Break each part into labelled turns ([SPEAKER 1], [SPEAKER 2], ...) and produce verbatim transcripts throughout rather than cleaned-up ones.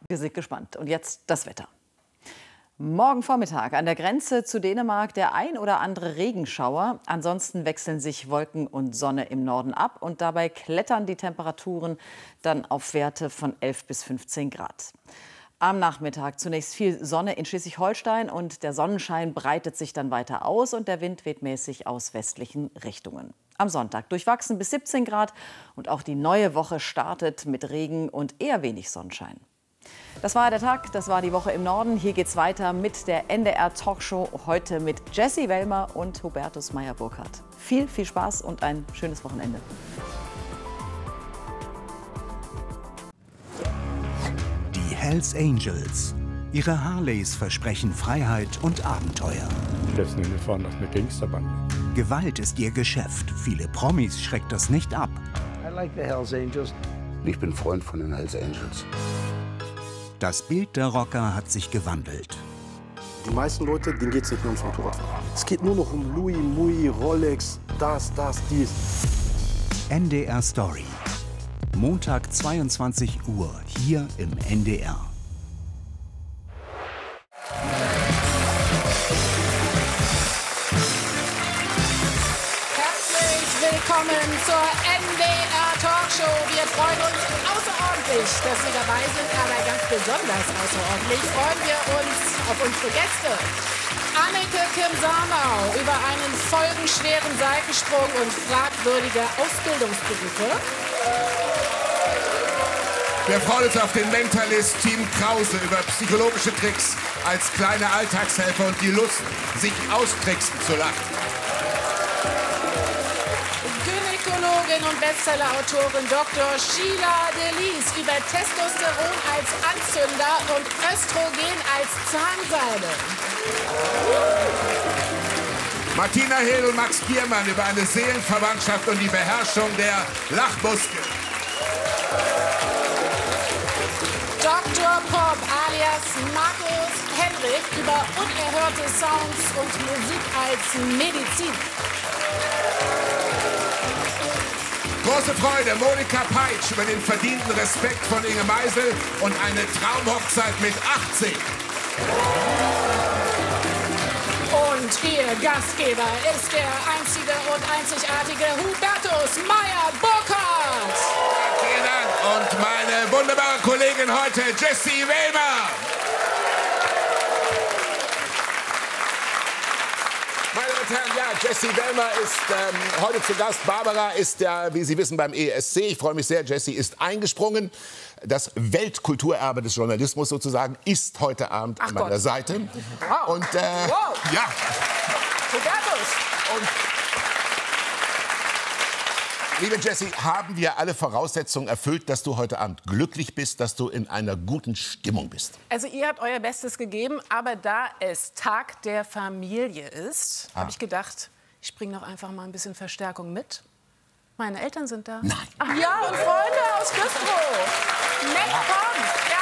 [SPEAKER 1] Wir sind gespannt. Und jetzt das Wetter. Morgen Vormittag an der Grenze zu Dänemark der ein oder andere Regenschauer. Ansonsten wechseln sich Wolken und Sonne im Norden ab. Und dabei klettern die Temperaturen dann auf Werte von elf bis fünfzehn Grad. Am Nachmittag zunächst viel Sonne in Schleswig-Holstein und der Sonnenschein breitet sich dann weiter aus und der Wind weht mäßig aus westlichen Richtungen. Am Sonntag durchwachsen bis siebzehn Grad und auch die neue Woche startet mit Regen und eher wenig Sonnenschein. Das war der Tag, das war die Woche im Norden. Hier geht's weiter mit der N D R Talkshow, heute mit Jessie Wellmer und Hubertus Meyer-Burkhardt. Viel, viel Spaß und ein schönes Wochenende.
[SPEAKER 2] Die Hells Angels. Ihre Harleys versprechen Freiheit und Abenteuer.
[SPEAKER 3] Letzten Endes waren das eine Gangsterbande.
[SPEAKER 2] Gewalt ist ihr Geschäft. Viele Promis schreckt das nicht ab.
[SPEAKER 4] I like the Hells Angels.
[SPEAKER 5] Ich bin Freund von den Hells Angels.
[SPEAKER 2] Das Bild der Rocker hat sich gewandelt.
[SPEAKER 6] Die meisten Leute, denen geht es nicht nur ums Motorradfahren. Es geht nur noch um Louis, Mui, Rolex, das, das, dies.
[SPEAKER 2] N D R Story. Montag zweiundzwanzig Uhr hier im N D R.
[SPEAKER 7] Willkommen zur N D R Talkshow. Wir freuen uns außerordentlich, dass Sie dabei sind, aber ganz besonders außerordentlich freuen wir uns auf unsere Gäste. Anneke Kim Sarnau über einen folgenschweren Seitensprung und fragwürdige Ausbildungsberufe.
[SPEAKER 8] Wir freuen uns auf den Mentalist Team Krause über psychologische Tricks als kleine Alltagshelfer und die Lust, sich austricksen zu lassen.
[SPEAKER 7] Gynäkologin und Bestsellerautorin Doktor Sheila Delis über Testosteron als Anzünder und Östrogen als Zahnseide.
[SPEAKER 8] Martina Hehl und Max Giermann über eine Seelenverwandtschaft und die Beherrschung der Lachmuskeln.
[SPEAKER 7] Doktor Pop alias Markus Henrich über unerhörte Sounds und Musik als Medizin.
[SPEAKER 8] Große Freude, Monika Peitsch über den verdienten Respekt von Inge Meisel und eine Traumhochzeit mit achtzehn.
[SPEAKER 7] Und Ihr Gastgeber ist der einzige und einzigartige Hubertus Meyer-Burkhardt.
[SPEAKER 8] Vielen Dank. Und meine wunderbare Kollegin heute, Jessie Wellmer. Meine Damen und Herren, ja, Jessie Wellmer ist ähm, heute zu Gast. Barbara ist ja, wie Sie wissen, beim E S C. Ich freue mich sehr, Jessie ist eingesprungen. Das Weltkulturerbe des Journalismus sozusagen ist heute Abend
[SPEAKER 7] Ach
[SPEAKER 8] an meiner
[SPEAKER 7] Gott.
[SPEAKER 8] Seite.
[SPEAKER 7] Wow.
[SPEAKER 8] Und, äh,
[SPEAKER 7] Wow.
[SPEAKER 8] ja.
[SPEAKER 7] Hubertus.
[SPEAKER 8] Und liebe Jessie, haben wir alle Voraussetzungen erfüllt, dass du heute Abend glücklich bist, dass du in einer guten Stimmung bist?
[SPEAKER 7] Also ihr habt euer Bestes gegeben, aber da es Tag der Familie ist,
[SPEAKER 8] Ah.
[SPEAKER 7] habe ich gedacht, ich bringe noch einfach mal ein bisschen Verstärkung mit. Meine Eltern sind da.
[SPEAKER 8] Nein.
[SPEAKER 7] Ach, ja, und Freunde aus Güstrow. Nett, komm. Ja.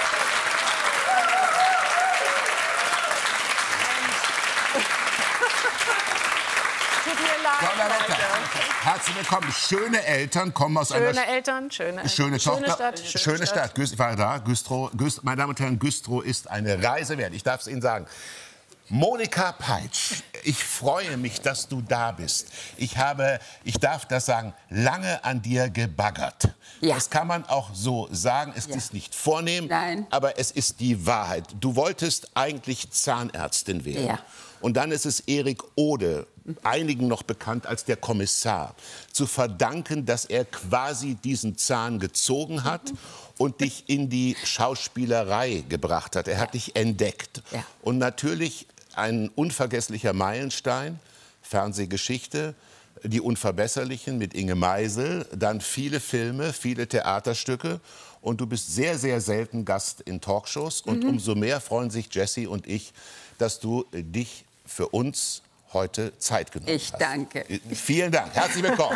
[SPEAKER 7] Tut mir leid,
[SPEAKER 8] Donnerwetter.
[SPEAKER 7] Leute.
[SPEAKER 8] Herzlich willkommen. Schöne Eltern kommen aus einer
[SPEAKER 7] Schöne Eltern, schöne Eltern.
[SPEAKER 8] schöne Tochter.
[SPEAKER 7] Stadt.
[SPEAKER 8] Schöne Stadt. Güst- Ich war da. Güstrow. Güst- Meine Damen und Herren, Güstrow ist eine Reise wert. Ich darf es Ihnen sagen. Monika Peitsch, ich freue mich, dass du da bist. Ich habe, ich darf das sagen, lange an dir gebaggert.
[SPEAKER 9] Ja.
[SPEAKER 8] Das kann man auch so sagen. Es
[SPEAKER 9] Ja.
[SPEAKER 8] ist nicht vornehm,
[SPEAKER 9] Nein.
[SPEAKER 8] aber es ist die Wahrheit. Du wolltest eigentlich Zahnärztin werden.
[SPEAKER 9] Ja.
[SPEAKER 8] Und dann ist es Erik Ode, einigen noch bekannt als der Kommissar, zu verdanken, dass er quasi diesen Zahn gezogen hat und dich in die Schauspielerei gebracht hat. Er hat dich entdeckt.
[SPEAKER 9] Ja.
[SPEAKER 8] Und natürlich ein unvergesslicher Meilenstein, Fernsehgeschichte, Die Unverbesserlichen mit Inge Meisel, dann viele Filme, viele Theaterstücke. Und du bist sehr, sehr selten Gast in Talkshows. Und umso mehr freuen sich Jessie und ich, dass du äh, dich für uns heute Zeit genommen
[SPEAKER 9] Ich
[SPEAKER 8] hast.
[SPEAKER 9] danke.
[SPEAKER 8] Äh, Vielen Dank. Herzlich willkommen.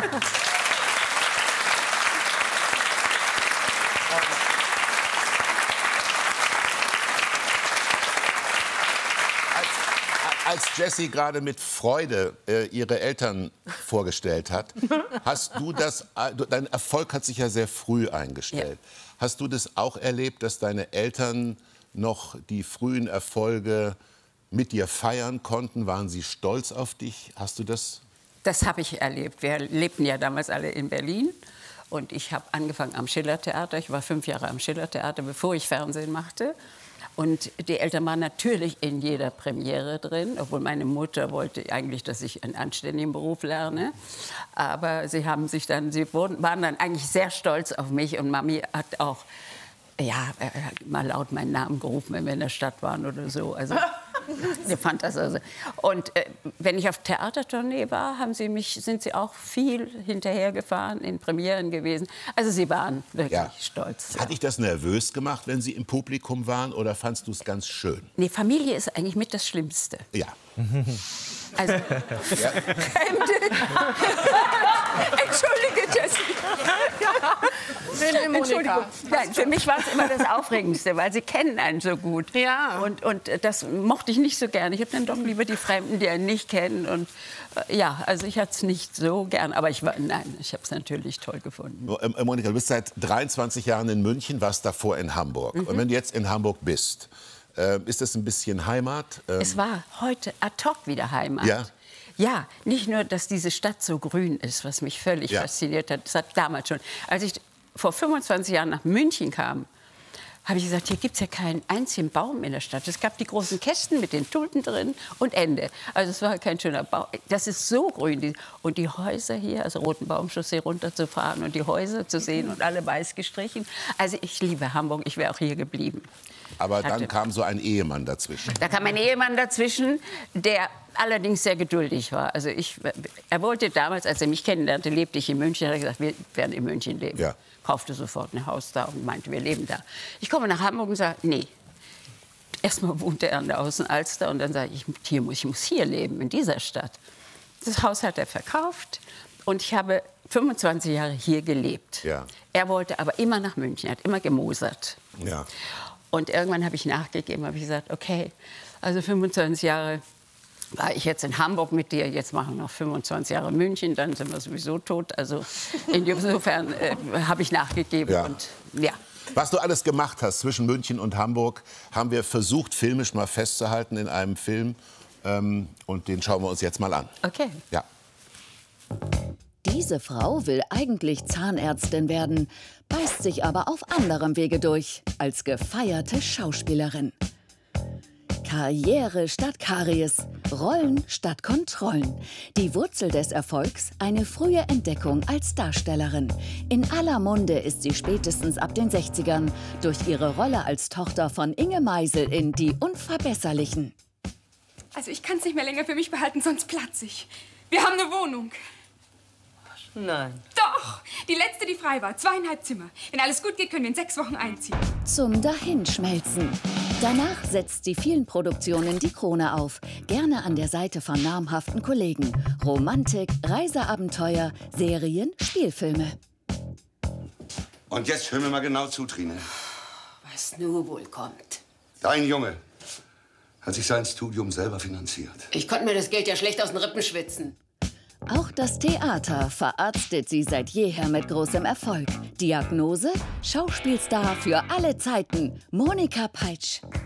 [SPEAKER 8] als Jessie gerade mit Freude äh, ihre Eltern vorgestellt hat, hast du das, äh, dein Erfolg hat sich ja sehr früh eingestellt. Ja. Hast du das auch erlebt, dass deine Eltern noch die frühen Erfolge mit dir feiern konnten? Waren sie stolz auf dich? Hast du das?
[SPEAKER 9] Das habe ich erlebt. Wir lebten ja damals alle in Berlin. Und ich habe angefangen am Schillertheater. Ich war fünf Jahre am Schillertheater, bevor ich Fernsehen machte. Und die Eltern waren natürlich in jeder Premiere drin, obwohl meine Mutter wollte eigentlich, dass ich einen anständigen Beruf lerne. Aber sie haben sich dann, sie wurden, waren dann eigentlich sehr stolz auf mich. Und Mami hat auch, ja, mal laut meinen Namen gerufen, wenn wir in der Stadt waren oder so. Also, sie fand das also. Und äh, wenn ich auf Theatertournee war, haben sie mich, sind sie auch viel hinterhergefahren, in Premieren gewesen. Also sie waren wirklich ja. stolz. Ja.
[SPEAKER 8] Hat dich das nervös gemacht, wenn sie im Publikum waren, oder fandst du es ganz schön?
[SPEAKER 9] Nee, Familie ist eigentlich mit das Schlimmste.
[SPEAKER 8] Ja.
[SPEAKER 9] Also, ja. Entschuldige, Jessie. Ja. Entschuldigung. Nein, für mich war es immer das Aufregendste, weil sie kennen einen so gut.
[SPEAKER 7] Ja.
[SPEAKER 9] Und, und das mochte ich nicht so gerne. Ich habe dann doch lieber die Fremden, die einen nicht kennen. Und äh, ja, also ich hatte es nicht so gern, aber ich war, nein, ich habe es natürlich toll gefunden.
[SPEAKER 8] Äh, Monika, du bist seit dreiundzwanzig Jahren in München, warst davor in Hamburg. Mhm. Und wenn du jetzt in Hamburg bist, äh, ist das ein bisschen Heimat? Ähm
[SPEAKER 9] es war heute ad hoc wieder Heimat.
[SPEAKER 8] Ja.
[SPEAKER 9] Ja, nicht nur, dass diese Stadt so grün ist, was mich völlig ja. fasziniert hat. Das hat damals schon. Als ich vor fünfundzwanzig Jahren nach München kam, habe ich gesagt, hier gibt es ja keinen einzigen Baum in der Stadt. Es gab die großen Kästen mit den Tulpen drin und Ende. Also es war kein schöner Baum. Das ist so grün. Und die Häuser hier, also Roten-Baum-Chaussee runterzufahren und die Häuser zu sehen und alle weiß gestrichen. Also ich liebe Hamburg, ich wäre auch hier geblieben.
[SPEAKER 8] Aber dann kam so ein Ehemann dazwischen.
[SPEAKER 9] Da kam ein Ehemann dazwischen, der allerdings sehr geduldig war. Also ich, er wollte damals, als er mich kennenlernte, lebte ich in München. Er hat gesagt, wir werden in München leben. Ja. Kaufte sofort ein Haus da und meinte, wir leben da. Ich komme nach Hamburg und sage, nee. Erstmal wohnte er an der Außenalster und dann sage ich, hier muss, ich muss hier leben, in dieser Stadt. Das Haus hat er verkauft und ich habe fünfundzwanzig Jahre hier gelebt. Ja. Er wollte aber immer nach München, er hat immer gemosert.
[SPEAKER 8] Ja.
[SPEAKER 9] Und irgendwann habe ich nachgegeben, habe ich gesagt, okay, also fünfundzwanzig Jahre war ich jetzt in Hamburg mit dir, jetzt machen wir noch fünfundzwanzig Jahre München, dann sind wir sowieso tot. Also insofern äh, habe ich nachgegeben.
[SPEAKER 8] Ja.
[SPEAKER 9] Und, ja.
[SPEAKER 8] Was du alles gemacht hast zwischen München und Hamburg, haben wir versucht, filmisch mal festzuhalten in einem Film. Ähm, und den schauen wir uns jetzt mal an.
[SPEAKER 9] Okay.
[SPEAKER 8] Ja.
[SPEAKER 10] Diese Frau will eigentlich Zahnärztin werden, beißt sich aber auf anderem Wege durch, als gefeierte Schauspielerin. Karriere statt Karies, Rollen statt Kontrollen. Die Wurzel des Erfolgs, eine frühe Entdeckung als Darstellerin. In aller Munde ist sie spätestens ab den sechzigern durch ihre Rolle als Tochter von Inge Meisel in Die Unverbesserlichen.
[SPEAKER 11] Also ich kann es nicht mehr länger für mich behalten, sonst platze ich. Wir haben eine Wohnung.
[SPEAKER 12] Nein.
[SPEAKER 11] Doch! Die letzte, die frei war. Zweieinhalb Zimmer. Wenn alles gut geht, können wir in sechs Wochen einziehen.
[SPEAKER 10] Zum Dahinschmelzen. Danach setzt die vielen Produktionen die Krone auf. Gerne an der Seite von namhaften Kollegen. Romantik, Reiseabenteuer, Serien, Spielfilme.
[SPEAKER 5] Und jetzt hör mir mal genau zu, Trine.
[SPEAKER 12] Was nur wohl kommt.
[SPEAKER 5] Dein Junge hat sich sein Studium selber finanziert.
[SPEAKER 12] Ich konnte mir das Geld ja schlecht aus den Rippen schwitzen.
[SPEAKER 10] Auch das Theater verarztet sie seit jeher mit großem Erfolg. Diagnose: Schauspielstar für alle Zeiten, Monika Peitsch.